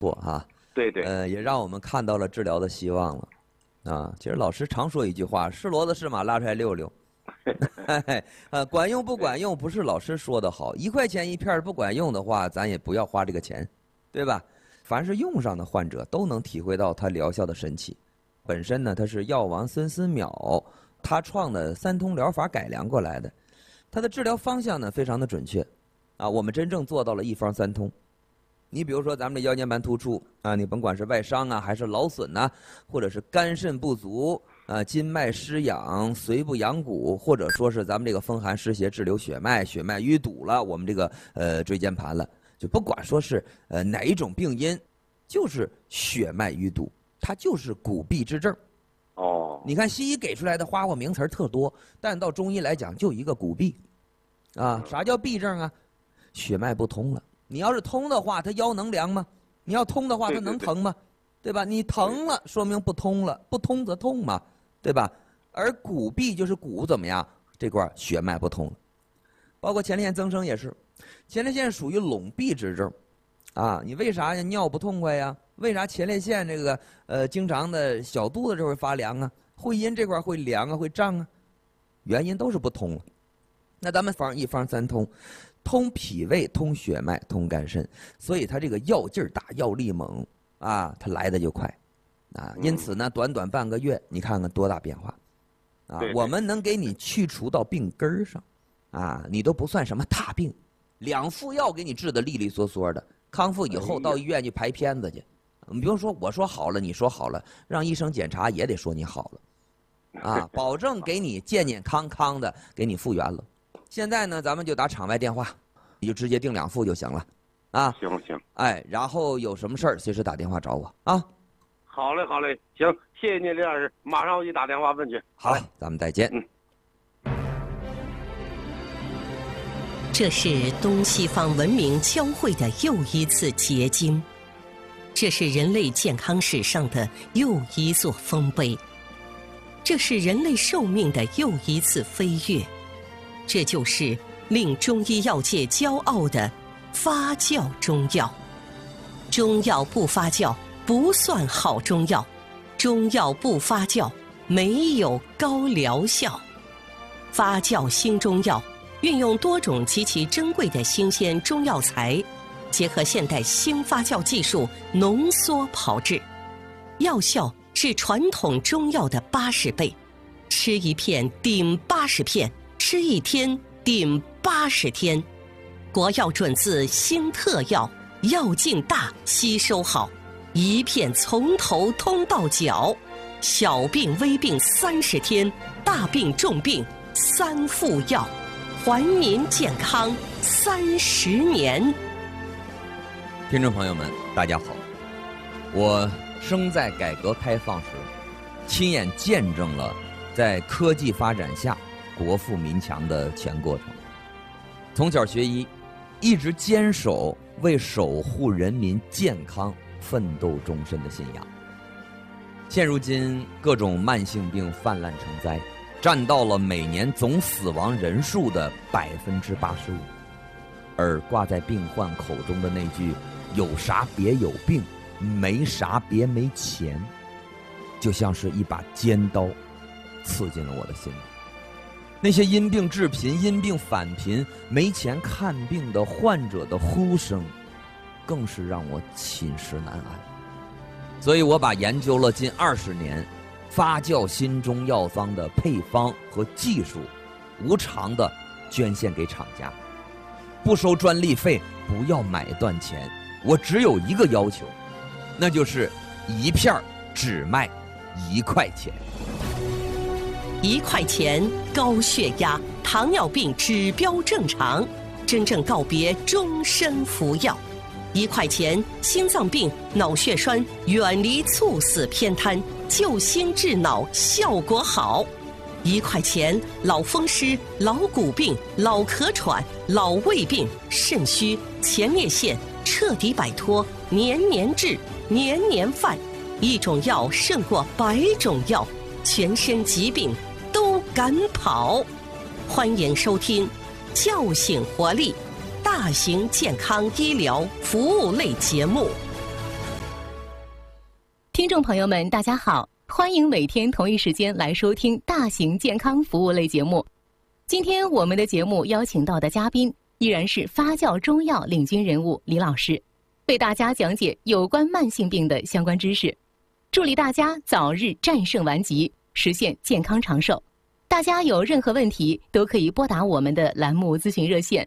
过哈。 对对。 也让我们看到了治疗的希望了。啊，其实老师常说一句话：是骡子是马，拉出来溜溜。管用不管用不是老师说的好，1块钱一片不管用的话，咱也不要花这个钱，对吧？凡是用上的患者都能体会到它疗效的神奇。本身呢，它是药王孙思邈他创的3通疗法改良过来的，它的治疗方向呢非常的准确。啊，我们真正做到了一方3通。你比如说咱们的腰间盘突出啊，你甭管是外伤啊，还是劳损呐，或者是肝肾不足啊，筋脉失养、髓不养骨，或者说是咱们这个风寒湿邪滞留血脉、血脉淤堵了，我们这个椎间盘了，就不管说是哪一种病因，就是血脉淤堵，它就是骨痹之症。 哦， 你看西医给出来的花花名词特多，但到中医来讲就一个骨痹啊。啥叫痹症啊？血脉不通了。你要是通的话，它腰能凉吗？你要通的话，它能疼吗？对吧？你疼了，说明不通了，不通则痛嘛，对吧？而骨痹就是骨怎么样？这块血脉不通了。包括前列腺增生也是，前列腺属于拢闭之症，啊，你为啥尿不痛快呀？为啥前列腺这个经常的小肚子这会发凉啊？会阴这块会凉啊，会胀啊？原因都是不通了。那咱们一方3通。通脾胃，通血脉，通肝肾，所以它这个药劲儿大，药力猛啊，它来的就快啊。因此呢，短短半个月，你看看多大变化啊！ 对对， 我们能给你去除到病根儿上啊，你都不算什么大病，2副药给你治得利利索索的，康复以后到医院去排片子去。你比如说，我说好了，你说好了，让医生检查也得说你好了啊，保证给你健健康康的给你复原了。现在呢，咱们就打场外电话，你就直接订2副就行了，啊。 行。 哎，然后有什么事儿随时打电话找我啊。 好嘞，行，谢谢您，李老师，马上我给打电话问去。 好，咱们再见。 这是东西方文明交汇的又一次结晶，这是人类健康史上的又一座丰碑，这是人类寿命的又一次飞跃。这就是令中医药界骄傲的发酵中药。中药不发酵不算好中药，中药不发酵没有高疗效。发酵新中药运用多种极其珍贵的新鲜中药材，结合现代新发酵技术浓缩炮制，药效是传统中药的80倍，吃一片顶80片，吃1天顶80天。国药准字新特药，药劲大，吸收好，一片从头通到脚，小病微病30天，大病重病3副药，还您健康30年。 听众朋友们，大家好，我生在改革开放时，亲眼见证了在科技发展下国富民强的全过程。从小学医，一直坚守为守护人民健康奋斗终身的信仰。现如今各种慢性病泛滥成灾，占到了每年总死亡人数的85%，而挂在病患口中的那句“有啥别有病，没啥别没钱”，就像是一把尖刀，刺进了我的心里。那些因病致贫、因病返贫、没钱看病的患者的呼声，更是让我寝食难安。所以我把研究了近20年发酵新中药方的配方和技术，无偿的捐献给厂家，不收专利费，不要买断钱。我只有一个要求，那就是一片只卖1块钱。 1块钱，高血压、糖尿病指标正常，真正告别终身服药。1块钱，心脏病、脑血栓远离猝死偏瘫，救心治脑效果好。1块钱，老风湿、老骨病、老咳喘、老胃病、肾虚、前列腺彻底摆脱，年年治，年年犯。一种药胜过100种药，全身疾病都敢跑。欢迎收听叫醒活力大型健康医疗服务类节目。 听众朋友们，大家好，欢迎每天同一时间来收听大型健康服务类节目。今天我们的节目邀请到的嘉宾依然是发酵中药领军人物李老师，为大家讲解有关慢性病的相关知识，助力大家早日战胜顽疾，实现健康长寿。大家有任何问题都可以拨打我们的栏目咨询热线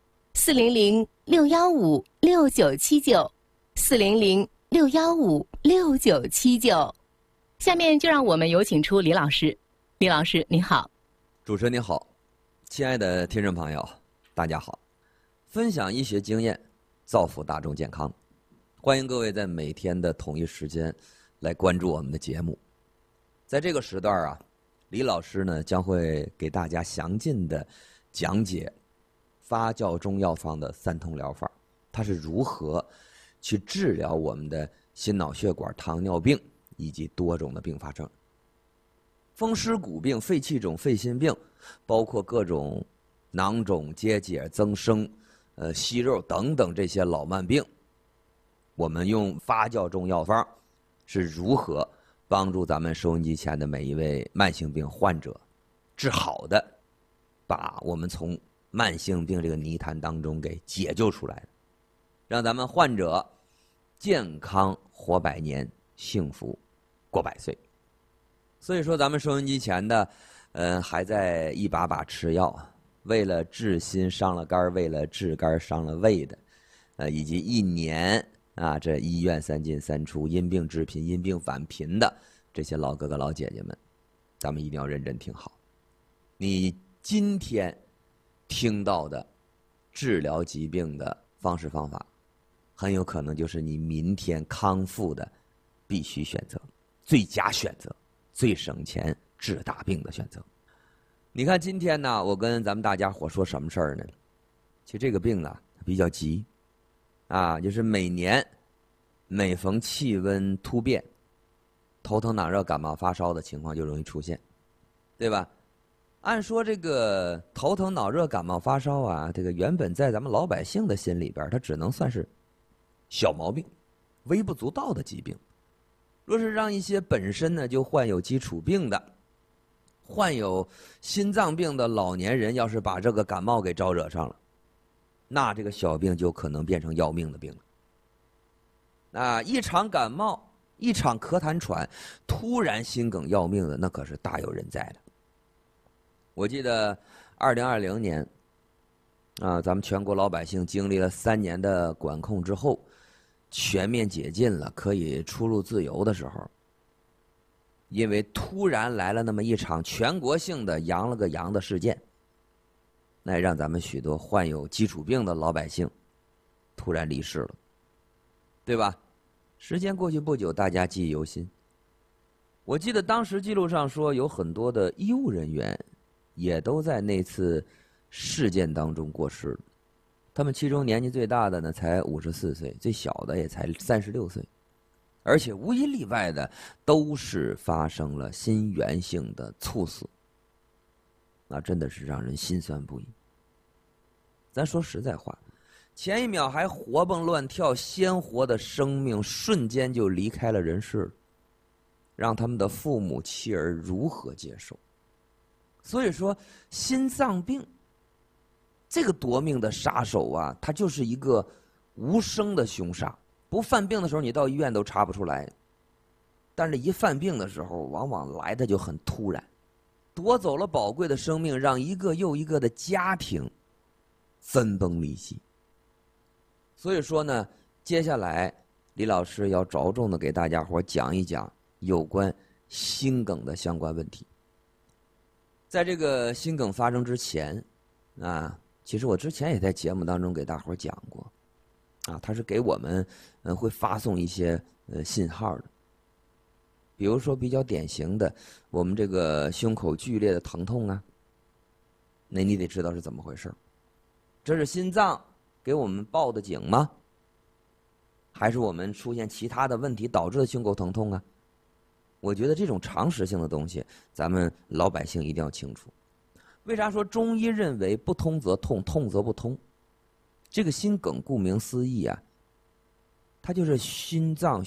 400-615-6979，400-615-6979。下面就让我们有请出李老师。李老师你好。 主持人你好，亲爱的听众朋友大家好，分享医学经验，造福大众健康，欢迎各位在每天的同一时间来关注我们的节目。在这个时段啊，李老师呢将会给大家详尽的讲解发酵中药方的三通疗法，它是如何去治疗我们的心脑血管、糖尿病以及多种的并发症。风湿骨病、肺气肿、肺心病，包括各种囊肿、结节、增生、息肉等等这些老慢病，我们用发酵中药方是如何帮助咱们收音机前的每一位慢性病患者治好的，把我们从慢性病这个泥潭当中给解救出来，让咱们患者健康活100年，幸福过100岁。所以说咱们收音机前的还在一把把吃药，为了治心伤了肝，为了治肝伤了胃的，以及1年啊这医院3进3出，因病致贫、因病返贫的这些老哥哥老姐姐们，咱们一定要认真听好。你今天听到的治疗疾病的方式方法，很有可能就是你明天康复的必须选择、最佳选择、最省钱治大病的选择。你看今天呢，我跟咱们大家伙说什么事儿呢？其实这个病呢比较急啊，就是每年每逢气温突变，头疼脑热、感冒发烧的情况就容易出现，对吧？按说这个头疼脑热、感冒发烧啊，这个原本在咱们老百姓的心里边，它只能算是小毛病、微不足道的疾病。若是让一些本身呢就患有基础病的、患有心脏病的老年人，要是把这个感冒给招惹上了，那这个小病就可能变成要命的病了。啊，一场感冒、一场咳痰喘，突然心梗要命的，那可是大有人在的。我记得2020年啊，咱们全国老百姓经历了3年的管控之后，全面解禁了，可以出入自由的时候，因为突然来了那么一场全国性的阳了个阳的事件，那也让咱们许多患有基础病的老百姓突然离世了，对吧？时间过去不久，大家记忆犹新。我记得当时记录上说，有很多的医务人员也都在那次事件当中过世了。他们其中年纪最大的呢才54岁，最小的也才36岁，而且无一例外的都是发生了心源性的猝死，那真的是让人心酸不已。咱说实在话，前一秒还活蹦乱跳鲜活的生命，瞬间就离开了人世了，让他们的父母妻儿如何接受？所以说心脏病这个夺命的杀手啊，它就是一个无声的凶杀。不犯病的时候，你到医院都查不出来，但是一犯病的时候，往往来的就很突然，夺走了宝贵的生命，让一个又一个的家庭分崩离析。所以说呢，接下来李老师要着重的给大家伙讲一讲有关心梗的相关问题。在这个心梗发生之前啊，其实我之前也在节目当中给大伙讲过啊，它是给我们会发送一些信号的。比如说比较典型的，我们这个胸口剧烈的疼痛啊，那你得知道是怎么回事。这是心脏给我们报的警吗？还是我们出现其他的问题导致的胸口疼痛啊？我觉得这种常识性的东西，咱们老百姓一定要清楚。为啥说中医认为不通则痛，痛则不通？这个心梗顾名思义啊，它就是心脏